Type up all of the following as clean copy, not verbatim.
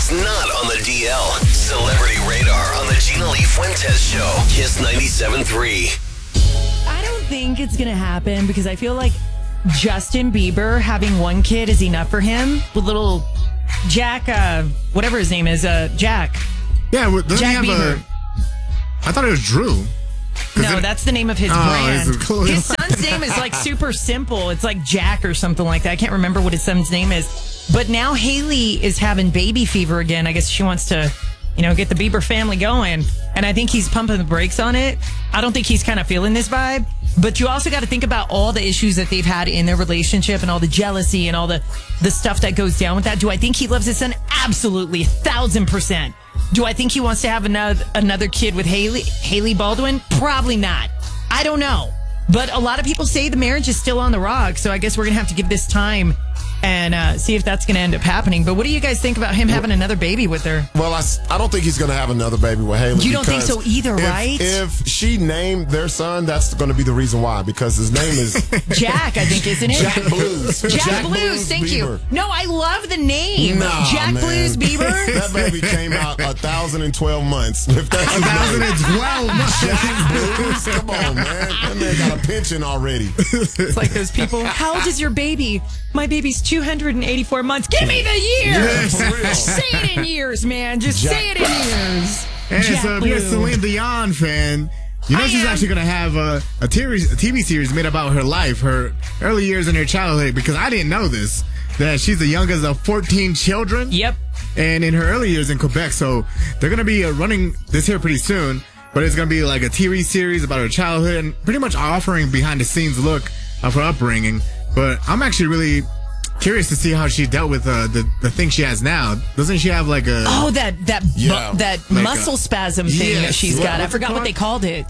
What's not on the DL? Celebrity Radar on the Gina Lee Fuentes Show. Kiss 97.3. I don't think it's going to happen because I feel like Justin Bieber having one kid is enough for him with little Jack, whatever his name is, Jack. Yeah, doesn't Jack he have Bieber. I thought it was Drew. No, that's the name of his brand. It's His son's name is like super simple. It's like Jack or something like that. I can't remember what his son's name is. But now Haley is having baby fever again. I guess she wants to, get the Bieber family going. And I think he's pumping the brakes on it. I don't think he's kind of feeling this vibe. But you also got to think about all the issues that they've had in their relationship and all the jealousy and all the stuff that goes down with that. Do I think he loves his son? Absolutely, 1,000%. Do I think he wants to have another kid with Haley Baldwin? Probably not. I don't know. But a lot of people say the marriage is still on the rocks, so I guess we're going to have to give this time and see if that's going to end up happening. But what do you guys think about him having another baby with her? Well, I don't think he's going to have another baby with Haley. You don't think so either, right? If she named their son, that's going to be the reason why, because his name is Jack, I think, isn't it? Jack Blues. Jack Blues, thank Bieber. you. No, I love the name. Nah, Jack man. Blues Bieber. That baby came out 1,012 months. If that's his 1,012 months. Jack Blues? Come on, man. That man got a pension already. It's like those people. How old is your baby? My baby's 284 months. Give me the years. Yeah, for real. Say it in years, man. Just say it in years. And Jack so if you're a Blue. Celine Dion fan, she's actually going to have a TV series made about her life, her early years and her childhood, because I didn't know this, that she's the youngest of 14 children. Yep. And in her early years in Quebec, so they're going to be running this here pretty soon, but it's going to be like a TV series about her childhood and pretty much offering behind-the-scenes look of her upbringing. But I'm actually really curious to see how she dealt with the thing she has now. Doesn't she have like a... Oh, that like muscle spasm thing that she's got. I forgot what they called it.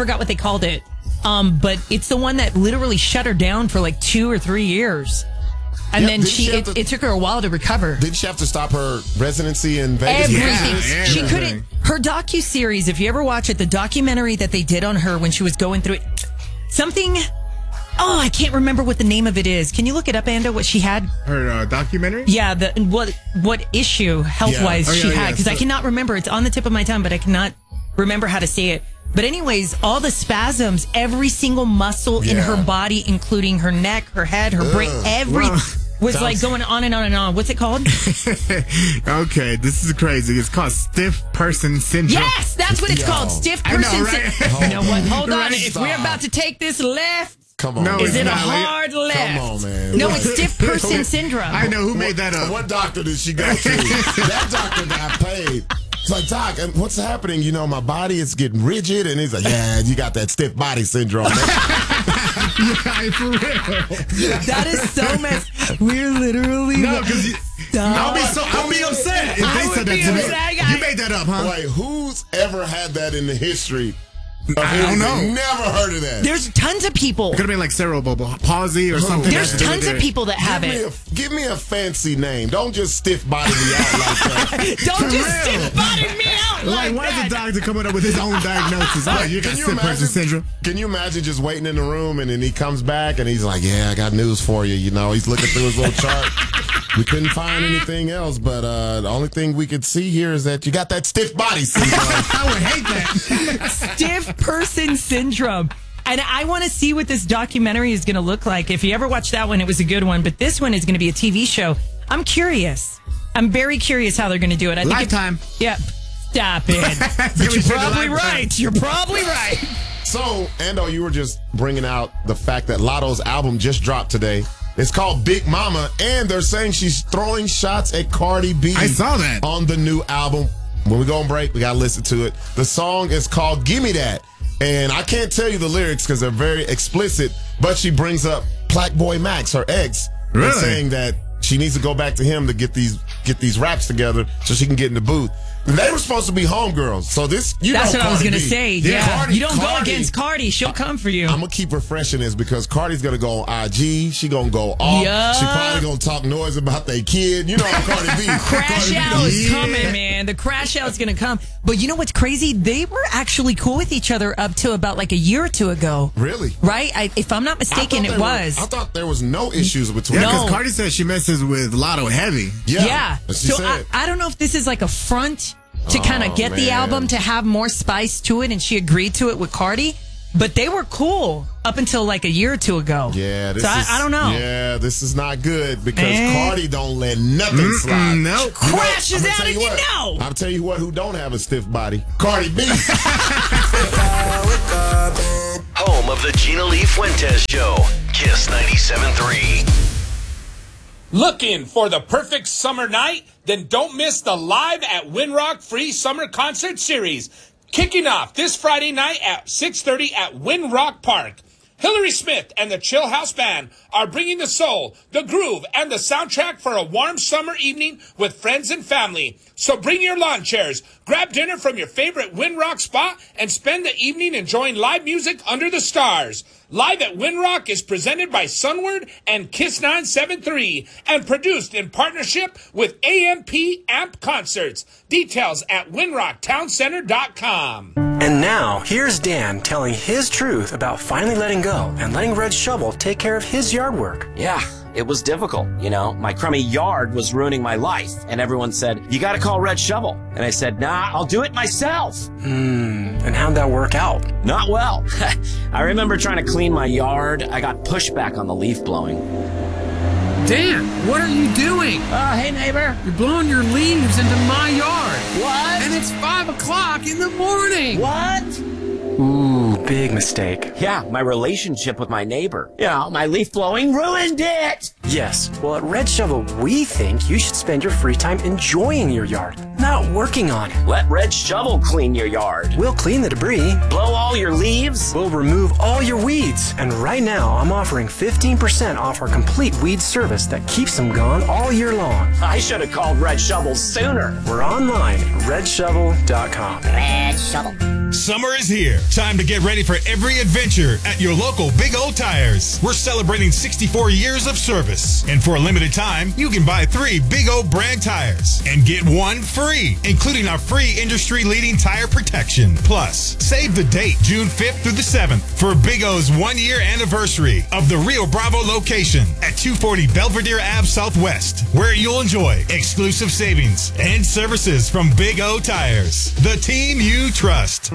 But it's the one that literally shut her down for like 2 or 3 years. And then it took her a while to recover. Did she have to stop her residency in Vegas? Everything. Yeah, She couldn't. Her docuseries, if you ever watch it, the documentary that they did on her when she was going through it, something... Oh, I can't remember what the name of it is. Can you look it up, Ando, what she had? Her documentary? Yeah, what issue, health-wise, she had. Because I cannot remember. It's on the tip of my tongue, but I cannot remember how to say it. But anyways, all the spasms, every single muscle in her body, including her neck, her head, her brain, was like going on and on and on. What's it called? Okay, this is crazy. It's called stiff person syndrome. Yes, that's what it's called. Stiff I know, person right? syndrome. You know what? Hold on. Right. If we're about to take this left, Come on. No, is it a not. hard left? Come on, man. No, it's stiff person syndrome. I know who made that up. What doctor did she go to? That doctor got paid. It's like, Doc, what's happening? My body is getting rigid. And he's like, yeah, you got that stiff body syndrome. Yeah, for real. That is so messed. We're literally. No, because I'll be upset if they said that to me. You made that up, huh? Wait, who's ever had that in the history? I don't know. Never heard of that. There's tons of people. It could have been like cerebral palsy or something. There's tons of people that have it. Give me a fancy name. Don't just stiff body me out like that. Don't just stiff body me out like why is that. the doctor coming up with his own diagnosis? Oh, you got stiff person syndrome. Can you imagine just waiting in the room and then he comes back and he's like, yeah, I got news for you. He's looking through his little chart. We couldn't find anything else, but the only thing we could see here is that you got that stiff body syndrome. I would hate that. Stiff person syndrome. And I want to see what this documentary is going to look like. If you ever watched that one, it was a good one. But this one is going to be a TV show. I'm curious. I'm very curious how they're going to do it. I think Lifetime. Yeah. Stop it. But you're probably right. You're probably right. So, Ando, you were just bringing out the fact that Lotto's album just dropped today. It's called Big Mama, and they're saying she's throwing shots at Cardi B. I saw that. On the new album. When we go on break, we got to listen to it. The song is called Gimme That. And I can't tell you the lyrics because they're very explicit, but she brings up Black Boy Max, her ex, really? and saying that she needs to go back to him to get these raps together so she can get in the booth. They were supposed to be homegirls. So this, That's what I was Cardi going to B. say. Yeah. Cardi- You don't go Cardi- against Cardi. She'll come for you. I'm going to keep refreshing this because Cardi's going to go on IG. She going to go off. Yup. She probably going to talk noise about their kid. You know how Cardi B. Crash Cardi B out does. is coming, man. The crash out's going to come. But you know what's crazy? They were actually cool with each other up to about like a year or two ago. Really? Right? If I'm not mistaken, it was. I thought there was no issues between Yeah, them. because Cardi said she messes with Lotto Heavy. Yeah. She So said. I don't know if this is like a front to kind of get the man. album to have more spice to it, and she agreed to it with Cardi. But they were cool up until like a year or two ago. Yeah, this so is, I don't know. Yeah, this is not good because Cardi don't let nothing slide. Nope. Crashes I'ma out tell and you you what, know. I'll tell you what, who don't have a stiff body? Cardi B. Home of the Gina Lee Fuentes Show. Kiss 97.3. Looking for the perfect summer night? Then don't miss the Live at Winrock Free Summer Concert Series. Kicking off this Friday night at 6:30 at Winrock Park. Hillary Smith and the Chill House Band are bringing the soul, the groove, and the soundtrack for a warm summer evening with friends and family. So bring your lawn chairs, grab dinner from your favorite Winrock spot, and spend the evening enjoying live music under the stars. Live at Winrock is presented by Sunward and Kiss 973 and produced in partnership with AMP Amp Concerts. Details at winrocktowncenter.com. And now, here's Dan telling his truth about finally letting go and letting Red Shovel take care of his yard work. Yeah, it was difficult. You know, my crummy yard was ruining my life. And everyone said, you gotta call Red Shovel. And I said, nah, I'll do it myself. And how'd that work out? Not well. I remember trying to clean my yard. I got pushback on the leaf blowing. Dan, what are you doing? Hey neighbor. You're blowing your leaves into my yard. What? And it's 5 o'clock in the morning. What? Ooh, big mistake. Yeah, my relationship with my neighbor. Yeah, my leaf blowing ruined it. Yes, well, at Red Shovel, we think you should spend your free time enjoying your yard, not working on it. Let Red Shovel clean your yard. We'll clean the debris. Blow all your leaves. We'll remove all your weeds. And right now, I'm offering 15% off our complete weed service that keeps them gone all year long. I should have called Red Shovel sooner. We're online at redshovel.com. Red Shovel. Summer is here. Time to get ready for every adventure at your local Big O Tires. We're celebrating 64 years of service. And for a limited time, you can buy 3 Big O brand tires and get 1 free, including our free industry-leading tire protection. Plus, save the date, June 5th through the 7th, for Big O's 1-year anniversary of the Rio Bravo location at 240 Belvedere Ave Southwest, where you'll enjoy exclusive savings and services from Big O Tires, the team you trust.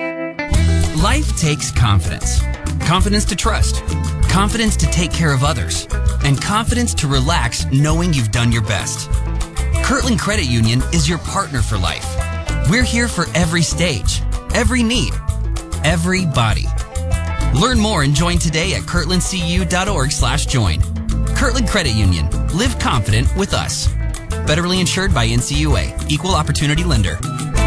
Life takes confidence. Confidence to trust. Confidence to take care of others. And confidence to relax knowing you've done your best. Kirtland Credit Union is your partner for life. We're here for every stage, every need, everybody. Learn more and join today at kirtlandcu.org/join. Kirtland Credit Union. Live confident with us. Federally insured by NCUA. Equal opportunity lender.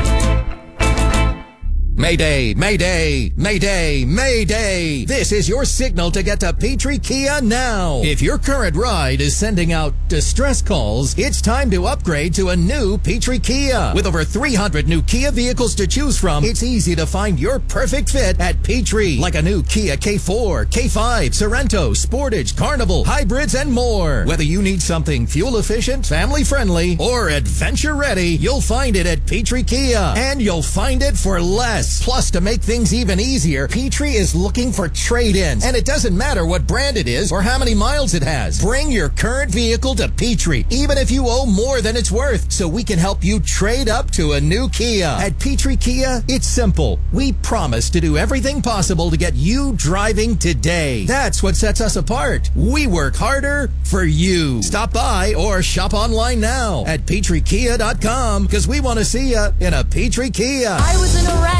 Mayday, Mayday, Mayday, Mayday. This is your signal to get to Petrie Kia now. If your current ride is sending out distress calls, it's time to upgrade to a new Petrie Kia. With over 300 new Kia vehicles to choose from, it's easy to find your perfect fit at Petrie. Like a new Kia K4, K5, Sorento, Sportage, Carnival, hybrids, and more. Whether you need something fuel efficient, family friendly, or adventure ready, you'll find it at Petrie Kia. And you'll find it for less. Plus, to make things even easier, Petrie is looking for trade-ins. And it doesn't matter what brand it is or how many miles it has. Bring your current vehicle to Petrie, even if you owe more than it's worth, so we can help you trade up to a new Kia. At Petrie Kia, it's simple. We promise to do everything possible to get you driving today. That's what sets us apart. We work harder for you. Stop by or shop online now at PetrieKia.com, because we want to see you in a Petrie Kia. I was in a wreck.